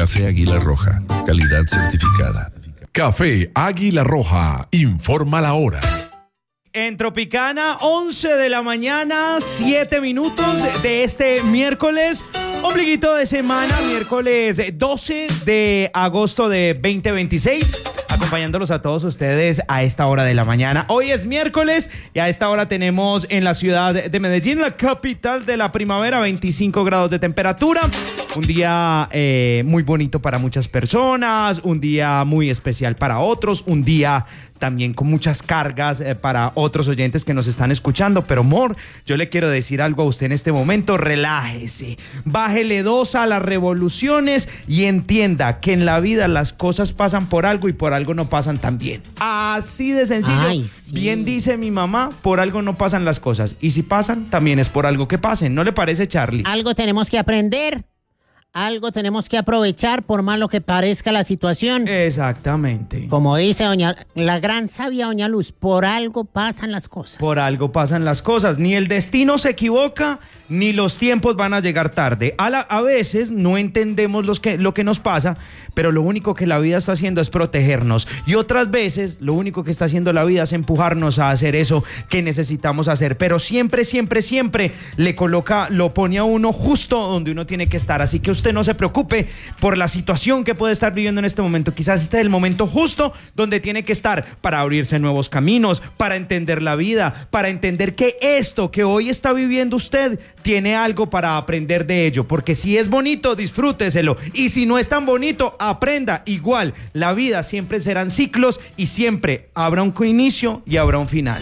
Café Águila Roja, calidad certificada. Café Águila Roja, informa la hora. En Tropicana, 11 de la mañana, 7 minutos de este miércoles, ombliguito de semana, miércoles 12 de agosto de 2026. Acompañándolos a todos ustedes a esta hora de la mañana. Hoy es miércoles y a esta hora tenemos en la ciudad de Medellín, la capital de la primavera, 25 grados de temperatura. Un día muy bonito para muchas personas, un día muy especial para otros, un día también con muchas cargas para otros oyentes que nos están escuchando. Pero, amor, yo le quiero decir algo a usted en este momento. Relájese, bájele 2 a las revoluciones y entienda que en la vida las cosas pasan por algo y por algo no pasan tan bien. Así de sencillo. Ay, sí. Bien dice mi mamá, por algo no pasan las cosas. Y si pasan, también es por algo que pasen. ¿No le parece, Charlie? Algo tenemos que aprender, algo tenemos que aprovechar por malo que parezca la situación. Exactamente. Como dice la gran sabia doña Luz, por algo pasan las cosas. Por algo pasan las cosas. Ni el destino se equivoca, ni los tiempos van a llegar tarde. A veces no entendemos lo que nos pasa, pero lo único que la vida está haciendo es protegernos. Y otras veces lo único que está haciendo la vida es empujarnos a hacer eso que necesitamos hacer. Pero siempre, siempre, siempre lo pone a uno justo donde uno tiene que estar. Así que usted no se preocupe por la situación que puede estar viviendo en este momento. Quizás este es el momento justo donde tiene que estar para abrirse nuevos caminos, para entender la vida, para entender que esto que hoy está viviendo usted tiene algo para aprender de ello. Porque si es bonito, disfrúteselo. Y si no es tan bonito, aprenda. Igual, la vida siempre serán ciclos y siempre habrá un inicio y habrá un final.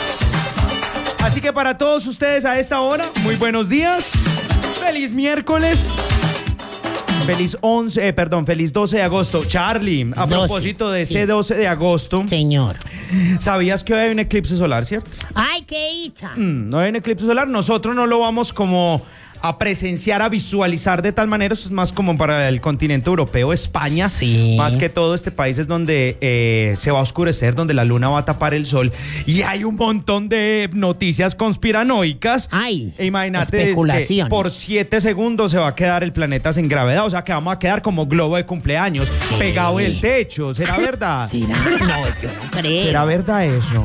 Así que para todos ustedes a esta hora, muy buenos días. Feliz miércoles. Feliz 12 de agosto. Charlie, a 12, propósito de ese sí. 12 de agosto, Señor. ¿sabías que hoy hay un eclipse solar, cierto? ¡Ay, qué dicha! No hay un eclipse solar. Nosotros no lo vamos como a presenciar, a visualizar de tal manera. Eso es más como para el continente europeo, España. Sí. Más que todo este país es donde se va a oscurecer, donde la luna va a tapar el sol. Y hay un montón de noticias conspiranoicas. Ay, Imagínate, es que especulaciones. por 7 segundos se va a quedar el planeta sin gravedad. O sea que vamos a quedar como globo de cumpleaños, ¿Qué? pegado en el techo. ¿Será verdad? ¿Será? No, yo no creo. ¿Será verdad eso?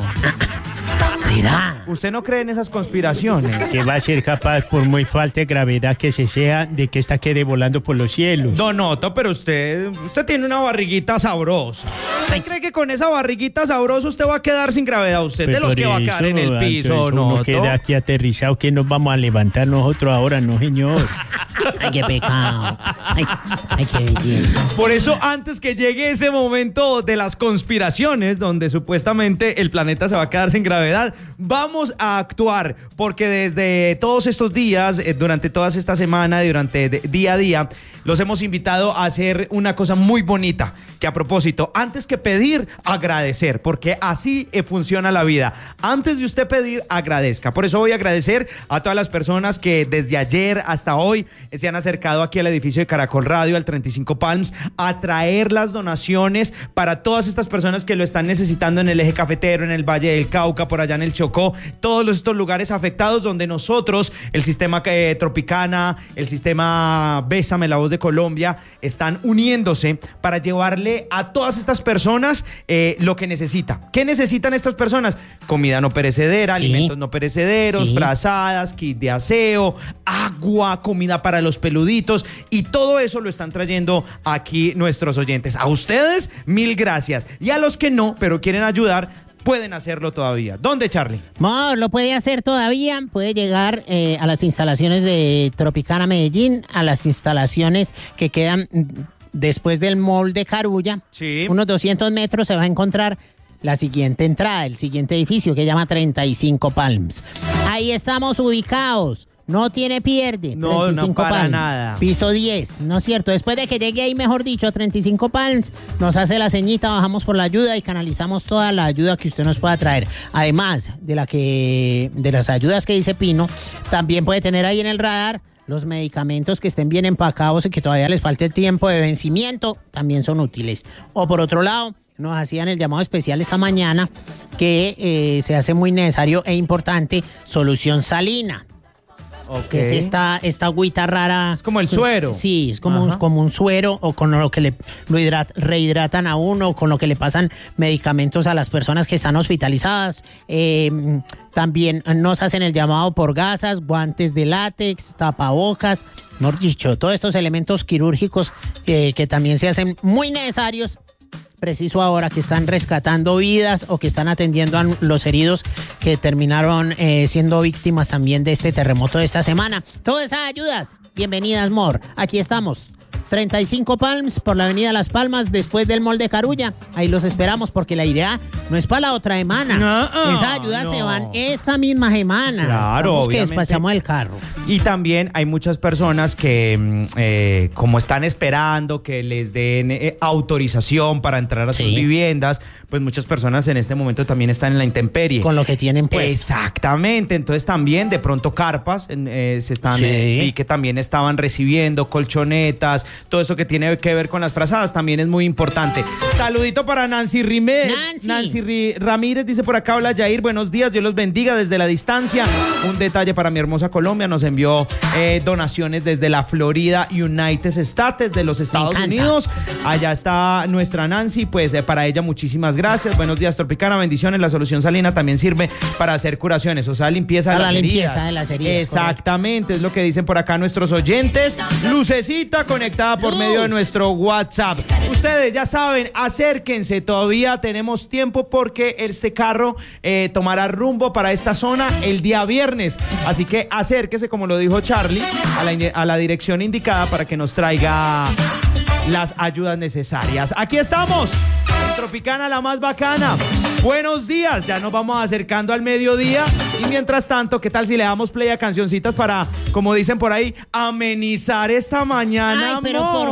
¿Será? ¿Usted no cree en esas conspiraciones? Que va a ser capaz, por muy falta de gravedad que se sea, de que esta quede volando por los cielos. No noto, pero usted tiene una barriguita sabrosa. ¿Usted cree que con esa barriguita sabrosa usted va a quedar sin gravedad? Usted Pues de los por que va a quedar en el alto, piso, eso ¿no? uno queda aquí aterrizado, que nos vamos a levantar nosotros ahora, no señor. Ay, qué pecado. Ay, qué belleza. Por eso, antes que llegue ese momento de las conspiraciones, donde supuestamente el planeta se va a quedar sin gravedad, vamos a actuar, porque desde todos estos días, durante toda esta semana, durante día a día, los hemos invitado a hacer una cosa muy bonita, que a propósito, antes que pedir, agradecer, porque así funciona la vida. Antes de usted pedir, agradezca. Por eso voy a agradecer a todas las personas que desde ayer hasta hoy se han acercado aquí al edificio de Caracol Radio, al 35 Palms, a traer las donaciones para todas estas personas que lo están necesitando en el eje cafetero, en el Valle del Cauca, por allá en el Chocó, todos estos lugares afectados donde nosotros, el sistema Tropicana, el sistema Bésame la Voz de Colombia, están uniéndose para llevarle a todas estas personas lo que necesita. ¿Qué necesitan estas personas? Comida no perecedera, Sí. alimentos no perecederos, Sí. frazadas, kit de aseo, agua, comida para los peluditos, y todo eso lo están trayendo aquí nuestros oyentes. A ustedes, mil gracias. Y a los que no, pero quieren ayudar, pueden hacerlo todavía. ¿Dónde, Charlie? No, lo puede hacer todavía, puede llegar a las instalaciones de Tropicana Medellín, a las instalaciones que quedan después del mall de Carulla. Sí. Unos 200 metros se va a encontrar la siguiente entrada, el siguiente edificio que llama 35 Palms. Ahí estamos ubicados. No tiene pierde. No, 35 no para Palms. nada. Piso 10, ¿no es cierto? Después de que llegue ahí, mejor dicho, a 35 Palms, nos hace la ceñita, bajamos por la ayuda y canalizamos toda la ayuda que usted nos pueda traer. Además de las ayudas que dice Pino, también puede tener ahí en el radar los medicamentos que estén bien empacados y que todavía les falte el tiempo de vencimiento, también son útiles. O por otro lado, nos hacían el llamado especial esta mañana que se hace muy necesario e importante solución salina. que es esta agüita rara. Es como el suero. Sí, es como un suero, o con lo que rehidratan a uno, con lo que le pasan medicamentos a las personas que están hospitalizadas. También nos hacen el llamado por gasas, guantes de látex, tapabocas, mejor dicho, todos estos elementos quirúrgicos que también se hacen muy necesarios. Preciso ahora que están rescatando vidas o que están atendiendo a los heridos que terminaron siendo víctimas también de este terremoto de esta semana. Todas esas ayudas, bienvenidas, Mor. Aquí estamos. 35 Palms por la avenida Las Palmas, después del Mall de Carulla. Ahí los esperamos porque la idea no es para la otra semana. Esas ayudas se van esa misma semana. Claro, que obviamente. despachamos el carro. Y también hay muchas personas que, como están esperando que les den autorización para entrar a sus viviendas, pues muchas personas en este momento también están en la intemperie. Con lo que tienen puesto. Exactamente. Entonces también de pronto carpas se están y que también estaban recibiendo colchonetas, todo eso que tiene que ver con las frazadas también es muy importante. Saludito para Nancy Rimet. Nancy Ramírez dice por acá: hola Yair, buenos días, Dios los bendiga desde la distancia. Un detalle para mi hermosa Colombia, nos envió donaciones desde la Florida United States de los Estados Unidos. Allá está nuestra Nancy, pues para ella muchísimas gracias. Buenos días Tropicana, bendiciones. La solución salina también sirve para hacer curaciones, o sea, limpieza de las heridas. Limpieza de las heridas. Exactamente, correcto. Es lo que dicen por acá nuestros oyentes. Lucecita conectada por medio de nuestro WhatsApp. Ustedes ya saben, acérquense, todavía tenemos tiempo porque este carro tomará rumbo para esta zona el día viernes. Así que acérquese, como lo dijo Charlie, a la dirección indicada para que nos traiga las ayudas necesarias. Aquí estamos, en Tropicana, la más bacana. Buenos días, ya nos vamos acercando al mediodía y mientras tanto, ¿qué tal si le damos play a cancioncitas para, como dicen por ahí, amenizar esta mañana? Ay, pero amor?